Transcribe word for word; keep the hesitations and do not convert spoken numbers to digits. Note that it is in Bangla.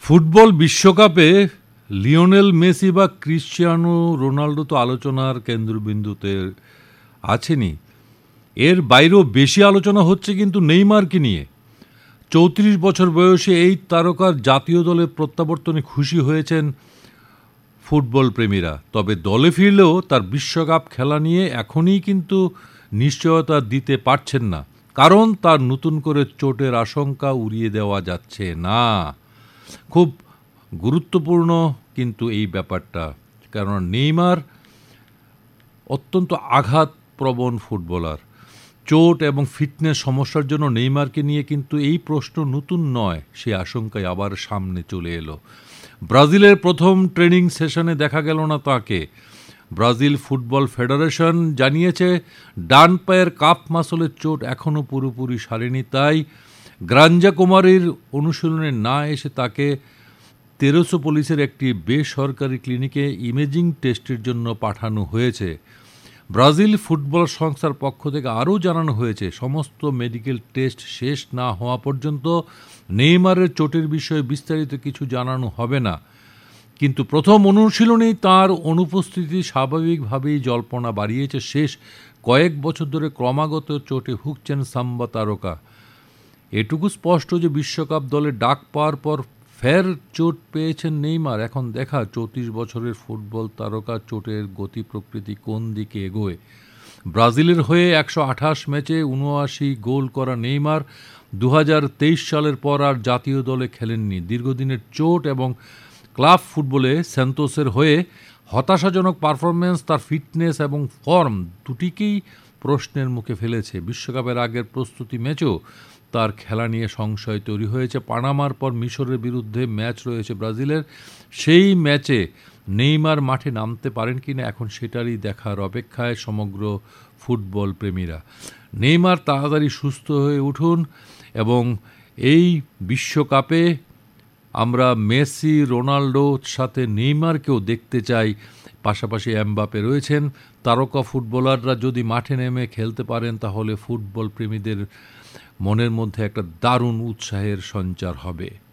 ফুটবল বিশ্বকাপে লিওনেল মেসি বা ক্রিশ্চিয়ানো রোনাল্ডো তো আলোচনার কেন্দ্রবিন্দুতে আছেনই, এর বাইরেও বেশি আলোচনা হচ্ছে কিন্তু নেইমারকে নিয়ে। চৌত্রিশ বছর বয়সে এই তারকার জাতীয় দলে প্রত্যাবর্তনে খুশি হয়েছেন ফুটবল প্রেমীরা। তবে দলে ফিরলেও তার বিশ্বকাপ খেলা নিয়ে এখনই কিন্তু নিশ্চয়তা দিতে পারছেন না, কারণ তার নতুন করে চোটের আশঙ্কা উড়িয়ে দেওয়া যাচ্ছে না। খুব গুরুত্বপূর্ণ কিন্তু এই ব্যাপারটা, কারণ নেইমার অত্যন্ত আঘাতপ্রবণ ফুটবলার। চোট এবং ফিটনেস সমস্যার জন্য নেইমারকে নিয়ে কিন্তু এই প্রশ্ন নতুন নয়, সে আশঙ্কায় আবার সামনে চলে এলো। ব্রাজিলের প্রথম ট্রেনিং সেশনে দেখা গেল না তাকে। ব্রাজিল ফুটবল ফেডারেশন জানিয়েছে ডান পায়ের কাপ মাসলের চোট এখনও পুরোপুরি সারেনি, তাই গ্রাঞ্জা কুমারীর অনুশীলনে না এসে তাকে তেরোসোপোলিসের একটি বেসরকারি ক্লিনিকে ইমেজিং টেস্টের জন্য পাঠানো হয়েছে। ব্রাজিল ফুটবল সংস্থার পক্ষ থেকে আরও জানানো হয়েছে সমস্ত মেডিকেল টেস্ট শেষ না হওয়া পর্যন্ত নেইমারের চোটের বিষয়ে বিস্তারিত কিছু জানানো হবে না। কিন্তু প্রথম অনুশীলনেই তার অনুপস্থিতি স্বাভাবিকভাবেই জল্পনা বাড়িয়েছে। শেষ কয়েক বছর ধরে ক্রমাগত চোটে ভুগছেন সাম্বা তারকা। এটুকু স্পষ্ট যে বিশ্বকাপ দলে ডাক পাওয়ার পর ফের চোট পেয়েছেন নেইমার। এখন দেখা চৌত্রিশ বছরের ফুটবল তারকা চোটের গতি প্রকৃতি কোন দিকে এগোয়। ব্রাজিলের হয়ে একশো আঠাশ ম্যাচে উনআশি গোল করা নেইমার দু হাজার তেইশ সালের পর আর জাতীয় দলে খেলেননি। দীর্ঘদিনের চোট এবং ক্লাব ফুটবলে স্যান্তোসের হয়ে হতাশাজনক পারফরমেন্স তার ফিটনেস এবং ফর্ম দুটিকেই প্রশ্নের মুখে ফেলেছে। বিশ্বকাপের আগের প্রস্তুতি ম্যাচও তার খেলা নিয়ে সংশয় তৈরি হয়েছে। পানামার পর মিশরের বিরুদ্ধে ম্যাচ রয়েছে ব্রাজিলের, সেই ম্যাচে নেইমার মাঠে নামতে পারেন কিনা এখন সেটারই দেখার অপেক্ষায় সমগ্র ফুটবল প্রেমীরা। নেইমার তাড়াতাড়ি সুস্থ হয়ে উঠুন এবং এই বিশ্বকাপে আমরা মেসি রোনাল্ডোর সাথে নেইমারকেও দেখতে চাই। পাশাপাশি এমবাপে রয়েছেন। তারকা ফুটবলাররা যদি মাঠে নেমে খেলতে পারেন তাহলে ফুটবল প্রেমীদের মনের মধ্যে একটা দারুণ উৎসাহের সঞ্চার হবে।